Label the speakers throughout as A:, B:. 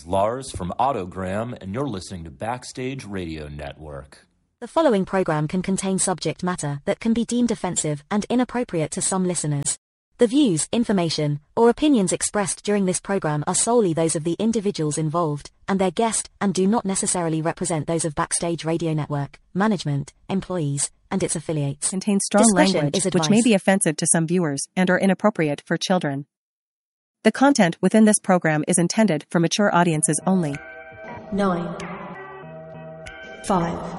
A: Lars from Autogram, and you're listening to Backstage Radio Network.
B: The following program can contain subject matter that can be deemed offensive and inappropriate to some listeners. The views, information, or opinions expressed during this program are solely those of the individuals involved and their guest and do not necessarily represent those of Backstage Radio Network, management, employees, and its affiliates.
C: Contains strong language which may be offensive to some viewers and are inappropriate for children. The content within this program is intended for mature audiences only.
D: 9, 5,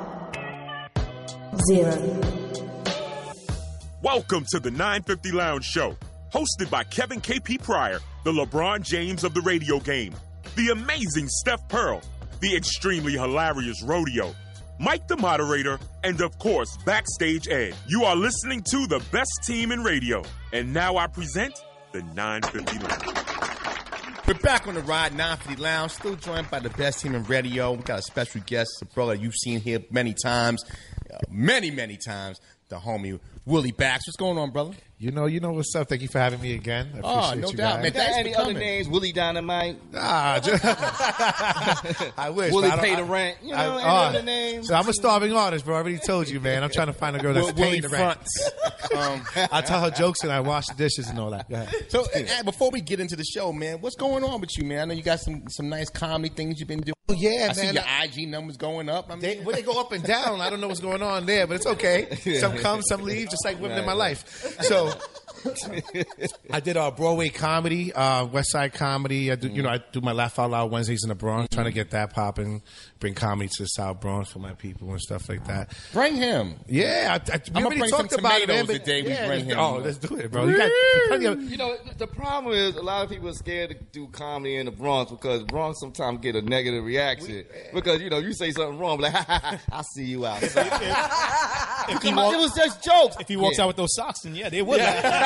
D: 0.
E: Welcome to the 950 Lounge Show, hosted by Kevin KP Pryor, the LeBron James of the radio game, the amazing Steph Pearl, the extremely hilarious Rodeo, Mike the moderator, and of course, Backstage Ed. You are listening to the best team in radio. And now I present the 950 Lounge.
F: We're back on the ride, 950 Lounge, still joined by the best team in radio. We got a special guest, a brother you've seen here many times, many times, the homie Willie Bax. What's going on, brother?
G: You know what's up. Thank you for having me again. I appreciate
F: no
G: you
F: doubt,
G: guys.
F: man. Thanks any other names? Willie Dynamite?
G: I wish.
F: Willie pay the rent. You know, any other names?
G: So I'm a starving artist, bro. I already told you, man. I'm trying to find a girl that's paying the rent. I tell her jokes and I wash the dishes and all that. Go ahead.
F: So before we get into the show, man, what's going on with you, man? I know you got some nice comedy things you've been doing.
G: Oh, yeah, man.
F: I see your IG numbers going up.
G: They go up and down. I don't know what's going on there, but it's okay. Some come, some leave, just like women in my life. So I did Broadway comedy, West Side comedy. I do my Laugh Out Loud Wednesdays in the Bronx, trying to get that popping, bring comedy to the South Bronx for my people and stuff like that.
F: Bring him.
G: Yeah, we already talked about it.
F: The day we bring him.
G: Oh, let's do it, bro.
H: You know, the problem is a lot of people are scared to do comedy in the Bronx because Bronx sometimes get a negative reaction. Because, you say something wrong, like, I'll see you outside. It was just jokes.
I: If he walks out with those socks, then they would.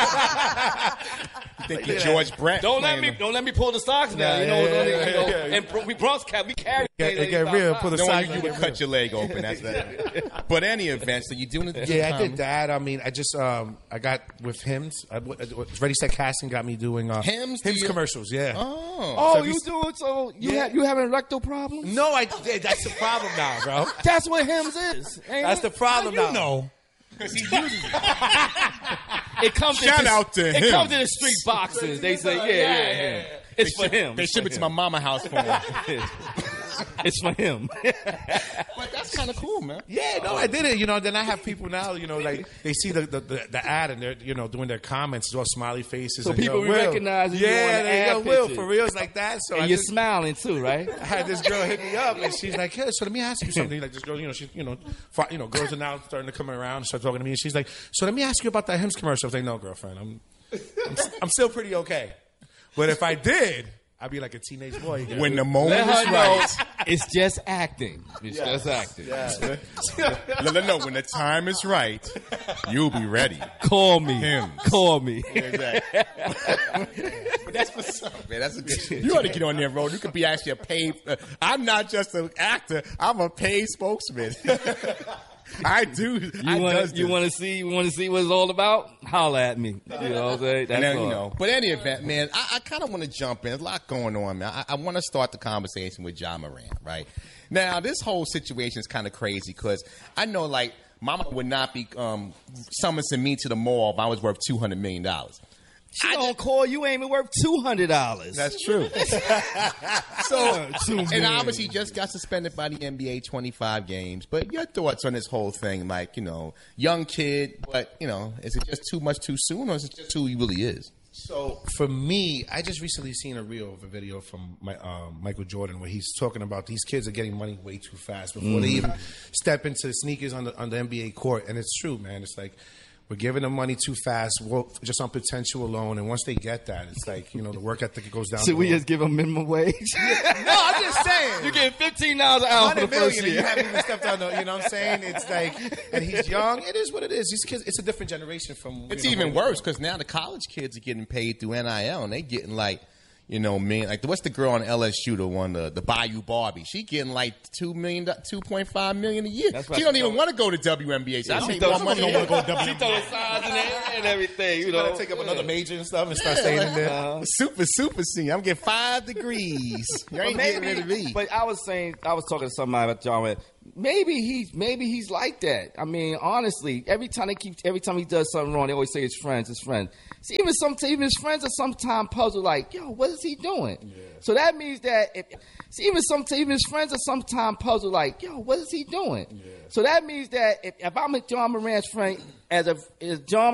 F: You think you're George Brett?
H: Don't let me pull the socks down. And we Bronx cat, we carry.
G: Get real. Pull the socks.
F: You would cut your leg open. That's that. But any event, so you doing it?
G: Yeah, I did that. I mean, I just I got with Hims. Ready Set Casting got me doing
F: Hims
G: commercials. Yeah.
H: Oh, you do it. So you having rectal problems?
G: No, I did. That's the problem now, bro.
H: That's what Hims is.
G: That's the problem now.
I: You know.
F: Because he uses it.
H: It comes
F: Shout out to him.
H: It comes in the street boxes. They say, yeah. It's for him.
F: They ship it to my mama house for him.
H: It's for him.
F: But that's kind of cool, man.
G: Yeah, no, I did it. Then I have people now, like they see the ad and they're, doing their comments, it's all smiley faces.
H: So
G: and,
H: people recognize you.
G: Yeah, Will, for reals like that. So
H: and you're smiling too, right?
G: I had this girl hit me up and she's like, hey, so let me ask you something. Like this girl, she's, girls are now starting to come around and start talking to me. And she's like, so let me ask you about that Hims commercial. I was like, no, girlfriend, I'm still pretty okay. But if I did, I'd be like a teenage boy again.
F: When the moment is right.
H: It's just acting. It's just acting.
F: Yeah. Let her know when the time is right, you'll be ready.
H: Call me. Call me.
F: Exactly. But that's what's up, man. That's a good shit. You ought to get on there, bro. You could be actually a paid. I'm not just an actor. I'm a paid spokesman. I do.
H: You want to see what it's all about? Holla at me. You know what I'm saying? That's all.
F: But any event, man, I kind of want to jump in. There's a lot going on, man. I want to start the conversation with Ja Morant, right? Now, this whole situation is kind of crazy because I know, like, Mama would not be summoning me to the mall if I was worth $200 million.
H: She don't call you ain't even worth $200.
F: That's true. And obviously just got suspended by the NBA 25 games. But your thoughts on this whole thing, like, young kid, but, is it just too much too soon or is it just who he really is?
G: So for me, I just recently seen a video from Michael Jordan where he's talking about these kids are getting money way too fast before they even step into sneakers on the NBA court. And it's true, man. It's like, we're giving them money too fast, just on potential alone. And once they get that, it's like, the work ethic goes down.
H: So we just give them minimum wage?
G: No, I'm just saying.
H: You're getting $15 an hour for the first year.
G: You haven't even stepped on you know what I'm saying? It's like, and he's young. It is what it is. These kids, it's a different generation from.
F: It's even worse because now the college kids are getting paid through NIL and they getting like, man, like what's the girl on LSU, the one, the Bayou Barbie? She getting like $2.5 million a year. She don't even want to go to WNBA. So I make more money.
H: She throw the signs in there and everything. You know,
G: take up another major and stuff and start staying in there.
F: Super senior. I'm getting 5 degrees. You ain't getting rid of me.
H: But I was talking to somebody about John. Maybe he's like that. I mean, honestly, every time he does something wrong, they always say his friends. See, even his friends are sometimes puzzled, like, yo, what is he doing? Yeah. So that means that even his friends are sometimes puzzled, like, yo, what is he doing? Yeah. So that means that if I'm a John Morant's friend, as John